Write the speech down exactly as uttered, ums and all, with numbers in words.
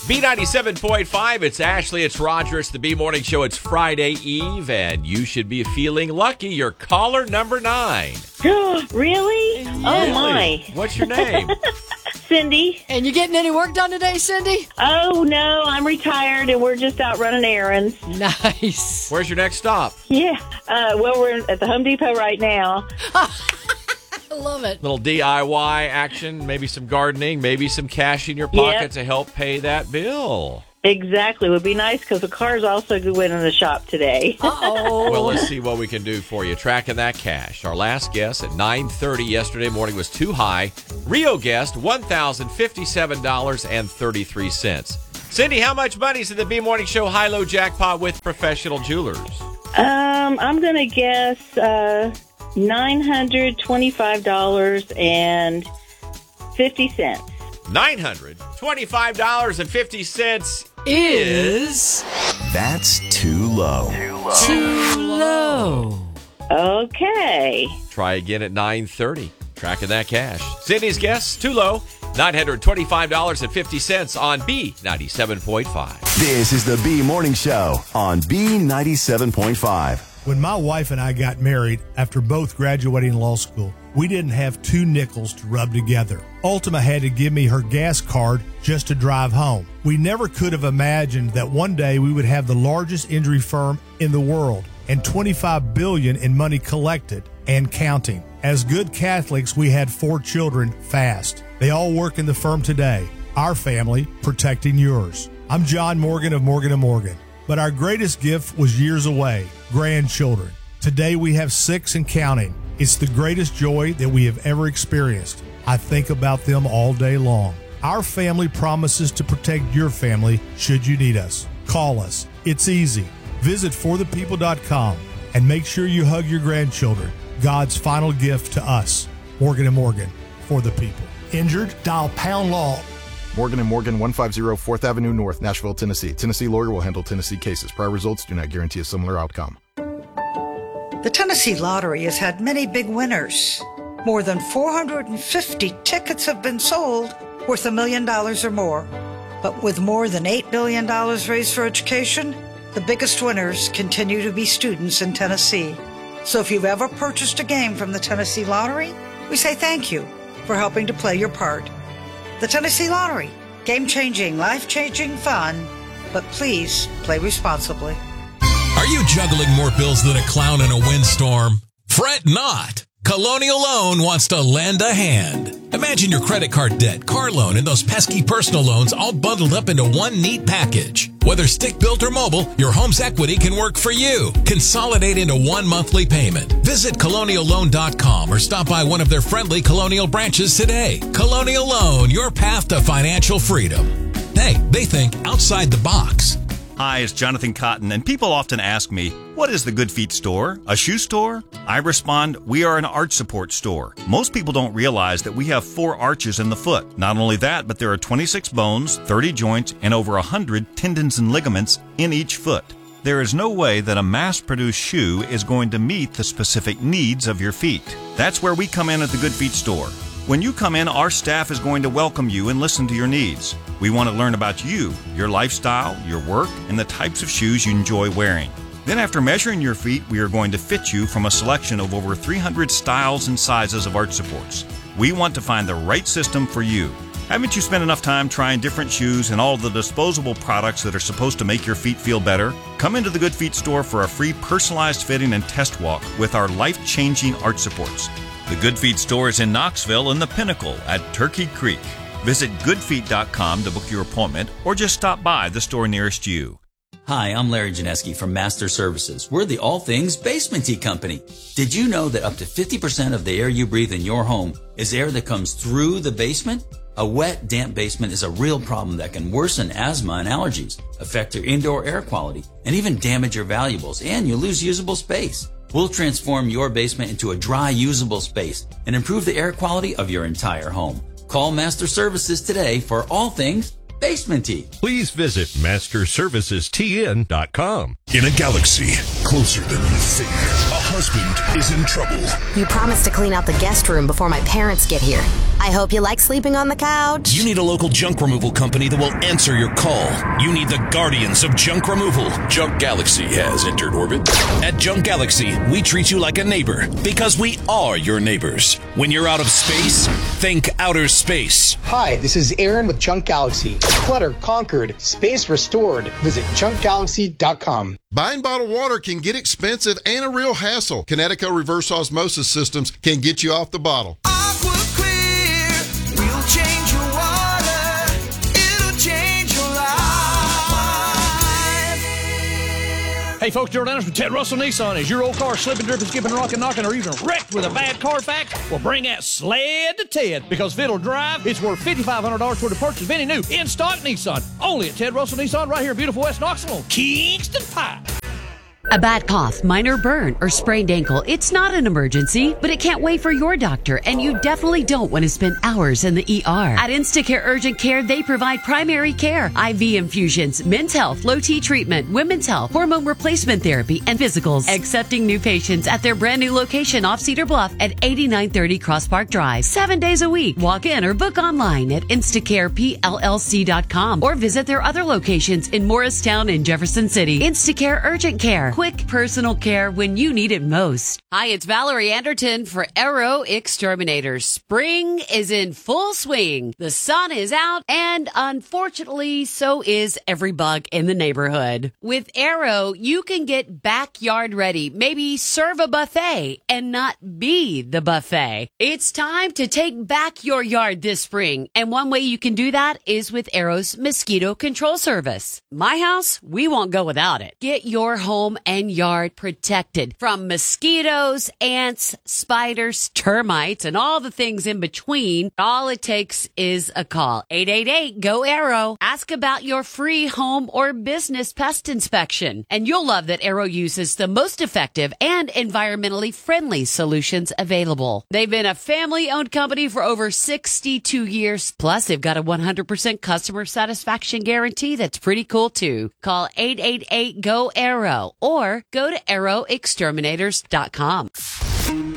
B ninety-seven point five, it's Ashley, it's Roger, it's the B Morning Show, it's Friday Eve, and you should be feeling lucky. You're caller number nine. Really? Oh, my. What's your name? Cindy. And you getting any work done today, Cindy? Oh, no, I'm retired, and we're just out running errands. Nice. Where's your next stop? Yeah, uh, well, we're at the Home Depot right now. I love it. Little D I Y action, maybe some gardening, maybe some cash in your pocket Yep. to help pay that bill. Exactly. Would be nice because the car's also going in the shop today. Uh-oh. Well, let's see what we can do for you. Tracking that cash. Our last guess at nine thirty yesterday morning was too high. Rio guessed one thousand fifty-seven dollars and thirty-three cents. Cindy, how much money's in the B Morning Show high-low jackpot with Professional Jewelers? Um, I'm going to guess uh, nine hundred twenty-five dollars and fifty cents. nine hundred twenty-five dollars and fifty cents Is That's too low. too low. Okay. Try again at nine thirty. Tracking that cash. Cindy's guess, too low. nine hundred twenty-five dollars and fifty cents on B ninety-seven point five. This is the B Morning Show on B ninety-seven point five. When my wife and I got married after both graduating law school, we didn't have two nickels to rub together. Ultima had to give me her gas card just to drive home. We never could have imagined that one day we would have the largest injury firm in the world and twenty-five billion dollars in money collected and counting. As good Catholics, we had four children fast. They all work in the firm today. Our family protecting yours. I'm John Morgan of Morgan and Morgan. But our greatest gift was years away, grandchildren. Today we have six and counting. It's the greatest joy that we have ever experienced. I think about them all day long. Our family promises to protect your family should you need us. Call us. It's easy. Visit for the people dot com and make sure you hug your grandchildren. God's final gift to us. Morgan and Morgan, for the people. Injured? Dial pound law. Morgan and Morgan, one fifty fourth Avenue North, Nashville, Tennessee. Tennessee lawyer will handle Tennessee cases. Prior results do not guarantee a similar outcome. The Tennessee Lottery has had many big winners. More than four hundred fifty tickets have been sold worth a million dollars or more. But with more than eight billion dollars raised for education, the biggest winners continue to be students in Tennessee. So if you've ever purchased a game from the Tennessee Lottery, we say thank you for helping to play your part. The Tennessee Lottery, game-changing, life-changing fun, but please play responsibly. Are you juggling more bills than a clown in a windstorm? Fret not. Colonial Loan wants to lend a hand. Imagine your credit card debt, car loan, and those pesky personal loans all bundled up into one neat package. Whether stick-built or mobile, your home's equity can work for you. Consolidate into one monthly payment. Visit colonial loan dot com or stop by one of their friendly Colonial branches today. Colonial Loan, your path to financial freedom. Hey, they think outside the box. Hi, it's Jonathan Cotton, and people often ask me, what is the Good Feet store? A shoe store? I respond, we are an arch support store. Most people don't realize that we have four arches in the foot. Not only that, but there are twenty-six bones, thirty joints, and over one hundred tendons and ligaments in each foot. There is no way that a mass-produced shoe is going to meet the specific needs of your feet. That's where we come in at the Good Feet store. When you come in, our staff is going to welcome you and listen to your needs. We want to learn about you, your lifestyle, your work, and the types of shoes you enjoy wearing. Then after measuring your feet, we are going to fit you from a selection of over three hundred styles and sizes of arch supports. We want to find the right system for you. Haven't you spent enough time trying different shoes and all the disposable products that are supposed to make your feet feel better? Come into the Good Feet store for a free personalized fitting and test walk with our life-changing arch supports. The Good Feet store is in Knoxville and the Pinnacle at Turkey Creek. Visit good feet dot com to book your appointment or just stop by the store nearest you. Hi, I'm Larry Janeski from Master Services. We're the all things basement tea company. Did you know that up to fifty percent of the air you breathe in your home is air that comes through the basement? A wet, damp basement is a real problem that can worsen asthma and allergies, affect your indoor air quality, and even damage your valuables, and you lose usable space. We'll transform your basement into a dry, usable space and improve the air quality of your entire home. Call Master Services today for all things basement tea. Please visit master services t n dot com. In a galaxy closer than you think, a husband is in trouble. You promised to clean out the guest room before my parents get here. I hope you like sleeping on the couch. You need a local junk removal company that will answer your call. You need the guardians of junk removal. Junk Galaxy has entered orbit. At Junk Galaxy, we treat you like a neighbor because we are your neighbors. When you're out of space, think outer space. Hi, this is Aaron with Junk Galaxy. Clutter conquered, space restored. Visit junk galaxy dot com. Buying bottled water can get expensive and a real hassle. Kinetico reverse osmosis systems can get you off the bottle. Aqua Clear will change your water. It'll change your life. Hey folks, Gerald Anderson from Ted Russell Nissan. Is your old car slipping, dripping, skipping, rocking, knocking, or even wrecked with a bad Carfax? Well, bring that sled to Ted, because if it'll drive, it's worth five thousand five hundred dollars toward the purchase of any new in-stock Nissan. Only at Ted Russell Nissan right here in beautiful West Knoxville on Kingston Pike. A bad cough, minor burn, or sprained ankle, it's not an emergency, but it can't wait for your doctor, and you definitely don't want to spend hours in the E R. At Instacare Urgent Care, they provide primary care, I V infusions, men's health, low-T treatment, women's health, hormone replacement therapy, and physicals. Accepting new patients at their brand new location off Cedar Bluff at eighty-nine thirty Cross Park Drive. Seven days a week. Walk in or book online at instacare p l l c dot com or visit their other locations in Morristown and Jefferson City. Instacare Urgent Care. Quick personal care when you need it most. Hi, it's Valerie Anderton for Arrow Exterminators. Spring is in full swing. The sun is out, and unfortunately, so is every bug in the neighborhood. With Arrow, you can get backyard ready, maybe serve a buffet and not be the buffet. It's time to take back your yard this spring, and one way you can do that is with Arrow's mosquito control service. My house, we won't go without it. Get your home and yard protected from mosquitoes, ants, spiders, termites, and all the things in between. All it takes is a call. eight eight eight, G O, Arrow. Ask about your free home or business pest inspection. And you'll love that Arrow uses the most effective and environmentally friendly solutions available. They've been a family-owned company for over sixty-two years. Plus, they've got a one hundred percent customer satisfaction guarantee that's pretty cool, too. Call eight eight eight, G O, Arrow or go to arrow exterminators dot com.